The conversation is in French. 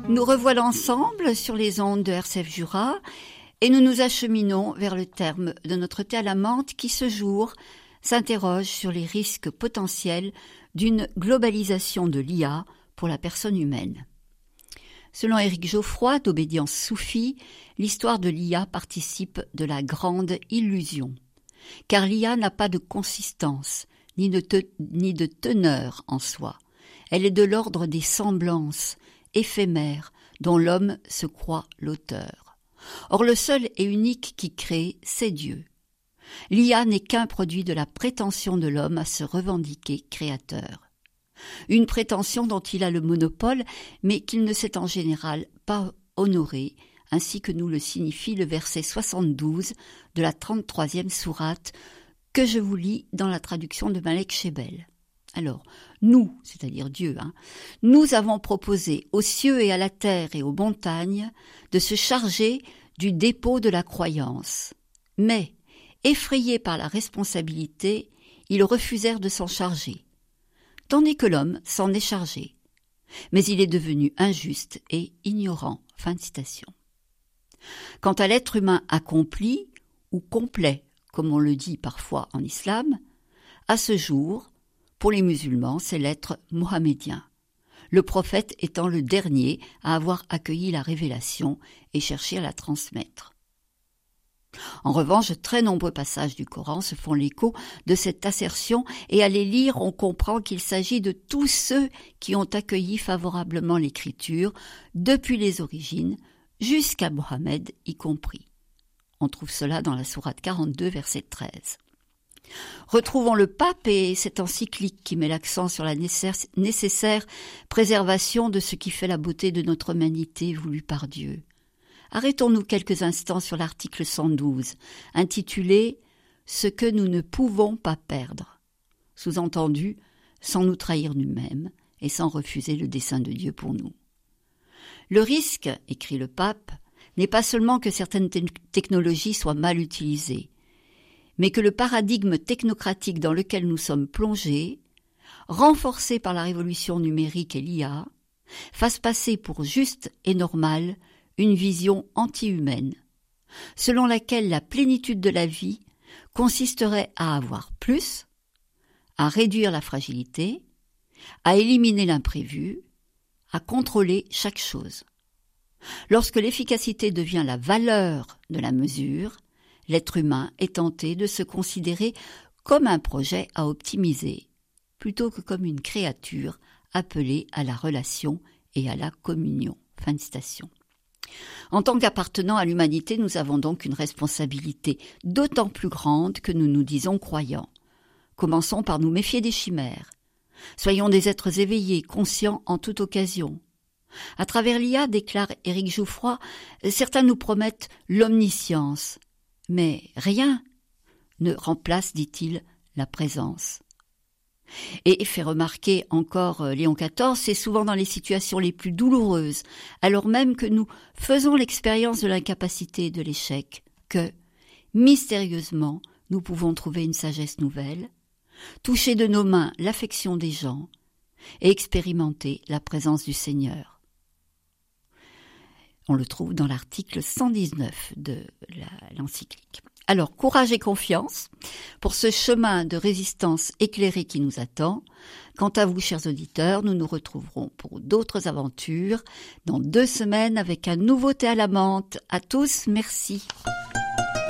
Nous revoilà ensemble sur les ondes de RCF Jura et nous nous acheminons vers le terme de notre thé à la menthe qui, ce jour, s'interroge sur les risques potentiels d'une globalisation de l'IA pour la personne humaine. Selon Éric Geoffroy d'Obédience Soufie, l'histoire de l'IA participe de la grande illusion, car l'IA n'a pas de consistance ni de teneur en soi. Elle est de l'ordre des semblances éphémères dont l'homme se croit l'auteur. Or, le seul et unique qui crée, c'est Dieu. L'IA n'est qu'un produit de la prétention de l'homme à se revendiquer créateur. Une prétention dont il a le monopole, mais qu'il ne sait en général pas honorer, ainsi que nous le signifie le verset 72 de la 33e sourate que je vous lis dans la traduction de Malek Shebel. Alors, nous, c'est-à-dire Dieu, nous avons proposé aux cieux et à la terre et aux montagnes de se charger du dépôt de la croyance. Mais, effrayés par la responsabilité, ils refusèrent de s'en charger, tandis que l'homme s'en est chargé. Mais il est devenu injuste et ignorant. Fin de citation. Quant à l'être humain accompli, ou complet, comme on le dit parfois en islam, à ce jour, pour les musulmans, c'est l'être mohammedien, le prophète étant le dernier à avoir accueilli la révélation et cherché à la transmettre. En revanche, de très nombreux passages du Coran se font l'écho de cette assertion et à les lire, on comprend qu'il s'agit de tous ceux qui ont accueilli favorablement l'écriture depuis les origines jusqu'à Mohammed y compris. On trouve cela dans la sourate 42, verset 13. Retrouvons le pape et cette encyclique qui met l'accent sur la nécessaire préservation de ce qui fait la beauté de notre humanité voulue par Dieu. Arrêtons-nous quelques instants sur l'article 112, intitulé « Ce que nous ne pouvons pas perdre », sous-entendu sans nous trahir nous-mêmes et sans refuser le dessein de Dieu pour nous. Le risque, écrit le pape, n'est pas seulement que certaines technologies soient mal utilisées, mais que le paradigme technocratique dans lequel nous sommes plongés, renforcé par la révolution numérique et l'IA, fasse passer pour juste et normal une vision anti-humaine, selon laquelle la plénitude de la vie consisterait à avoir plus, à réduire la fragilité, à éliminer l'imprévu, à contrôler chaque chose. Lorsque l'efficacité devient la valeur de la mesure, l'être humain est tenté de se considérer comme un projet à optimiser, plutôt que comme une créature appelée à la relation et à la communion. Fin de citation. En tant qu'appartenant à l'humanité, nous avons donc une responsabilité d'autant plus grande que nous nous disons croyants. Commençons par nous méfier des chimères. Soyons des êtres éveillés, conscients en toute occasion. À travers l'IA, déclare Éric Geoffroy, certains nous promettent l'omniscience. Mais rien ne remplace, dit-il, la présence. Et fait remarquer encore Léon XIV, c'est souvent dans les situations les plus douloureuses, alors même que nous faisons l'expérience de l'incapacité et de l'échec, que, mystérieusement, nous pouvons trouver une sagesse nouvelle, toucher de nos mains l'affection des gens et expérimenter la présence du Seigneur. On le trouve dans l'article 119 de l'encyclique. Alors, courage et confiance pour ce chemin de résistance éclairé qui nous attend. Quant à vous, chers auditeurs, nous nous retrouverons pour d'autres aventures dans 2 semaines avec un nouveau thé à la menthe. À tous, merci.